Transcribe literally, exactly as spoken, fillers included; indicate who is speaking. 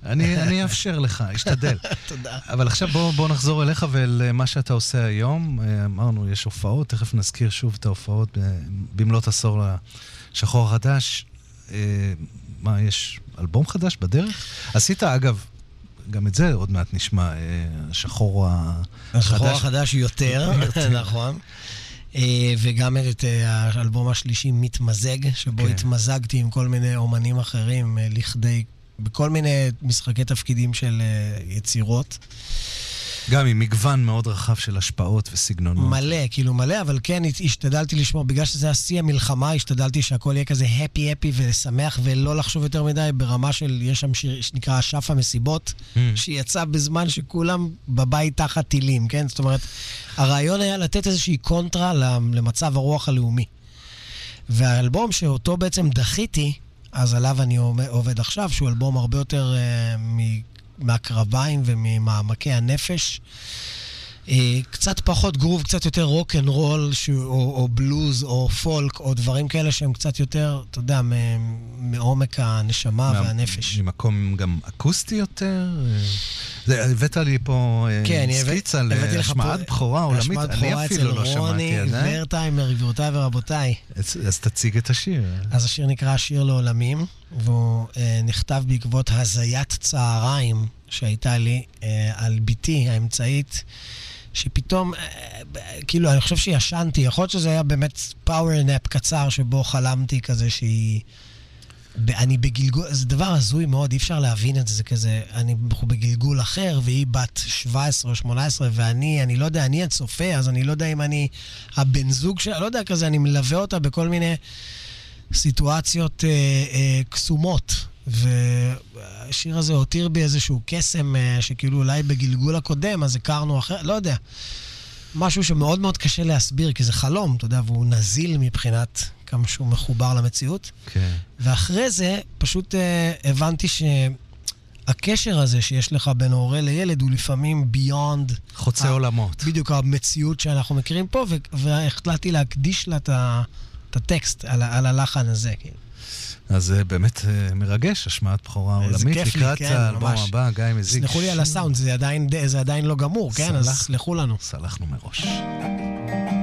Speaker 1: אני, אני אאפשר לך, אשתדל.
Speaker 2: תודה.
Speaker 1: אבל עכשיו בוא, בוא נחזור אליך ולמה שאתה עושה היום. אמרנו, יש הופעות, תכף נזכיר שוב את ההופעות במלאת עשור לשחור החדש. מה, יש אלבום חדש בדרך? עשית, אגב, גם את זה עוד מעט נשמע, השחור החדש.
Speaker 2: השחור החדש יותר, נכון. וגם את האלבום השלישי מתמזג, שבו התמזגתי עם כל מיני אומנים אחרים, לכדי, בכל מיני משחקי תפקידים של יצירות.
Speaker 1: גם עם מגוון מאוד רחב של השפעות וסגנונות.
Speaker 2: מלא, כאילו מלא, אבל כן השתדלתי לשמור, בגלל שזה השיא המלחמה, השתדלתי שהכל יהיה כזה הפי הפי ושמח ולא לחשוב יותר מדי ברמה של, יש שם שיר שנקרא שף המסיבות, mm. שיצא בזמן שכולם בבית תחת טילים, כן? זאת אומרת, הרעיון היה לתת איזושהי קונטרה למצב הרוח הלאומי. והאלבום שאותו בעצם דחיתי, אז עליו אני עובד עכשיו, שהוא אלבום הרבה יותר uh, מ... מהקרביים וממעמקי הנפש. קצת פחות גרוב, קצת יותר רוק אנד רול, או, או בלוז, או פולק, או דברים כאלה שהם קצת יותר, אתה יודע, מעומק הנשמה מה, והנפש.
Speaker 1: ממקום גם אקוסטי יותר? הבאת לי פה
Speaker 2: כן,
Speaker 1: סקיץ על השמעת בכורה עולמית. אני אפילו לא שמעתי עדיין.
Speaker 2: רוני ורטיימר, גבירותיי ורבותיי.
Speaker 1: אז, אז תציג את השיר.
Speaker 2: אז השיר נקרא שיר לעולמים, והוא אה, נכתב בעקבות הזיית צהריים שהייתה לי אה, על ביתי האמצעית, שפתאום, כאילו, אני חושב שישנתי, יכול להיות שזה היה באמת פאוור נאפ קצר, שבו חלמתי כזה שהיא, אני בגלגול, זה דבר הזוי מאוד, אי אפשר להבין את זה, זה כזה, אני בגלגול אחר, והיא בת שבע עשרה או שמונה עשרה, ואני, אני לא יודע, אני הצופה, אז אני לא יודע אם אני הבן זוג שלה, לא יודע כזה, אני מלווה אותה בכל מיני סיטואציות אה, אה, קסומות. והשיר הזה הותיר בי איזשהו קסם שכאילו אולי בגלגול הקודם, אז הכרנו אחר, לא יודע. משהו שמאוד מאוד קשה להסביר, כי זה חלום, אתה יודע, והוא נזיל מבחינת כמה שהוא מחובר למציאות. כן. ואחרי זה פשוט uh, הבנתי שהקשר הזה שיש לך בין הורה לילד הוא לפעמים ביונד.
Speaker 1: חוצה ה- עולמות.
Speaker 2: בדיוק המציאות שאנחנו מכירים פה, ו- והחלטתי להקדיש לה את הטקסט על, על הלחן הזה, כאילו.
Speaker 1: אז זה באמת מרגש, השמעת בכורה עולמית. לקראת האלבום הבא, גיא מזיק.
Speaker 2: סלחו לי על הסאונד, זה עדיין לא גמור, כן? אז סלחו לנו.
Speaker 1: סלחנו מראש.